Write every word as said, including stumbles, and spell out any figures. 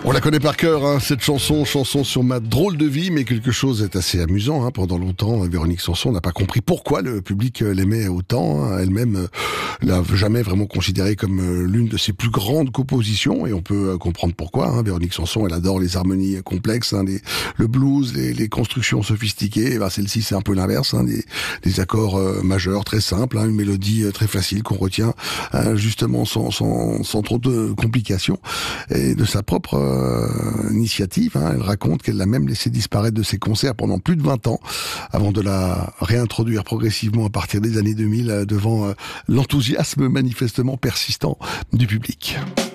On la connaît par cœur, hein, cette chanson, chanson sur ma drôle de vie, mais quelque chose est assez amusant. Hein. Pendant longtemps, Véronique Sanson n'a pas compris pourquoi le public l'aimait autant. Hein. Elle-même euh, l'a jamais vraiment considérée comme euh, l'une de ses plus grandes compositions, et on peut euh, comprendre pourquoi. Hein. Véronique Sanson, elle adore les harmonies complexes, hein, les, le blues, les, les constructions sophistiquées. Et ben, celle-ci, c'est un peu l'inverse, hein, des, des accords euh, majeurs très simples, hein, une mélodie euh, très facile qu'on retient euh, justement sans, sans, sans trop de complications. Et de sa propre euh, initiative, hein, elle raconte qu'elle l'a même laissé disparaître de ses concerts pendant plus de vingt ans avant de la réintroduire progressivement à partir des années deux mille euh, devant euh, l'enthousiasme manifestement persistant du public.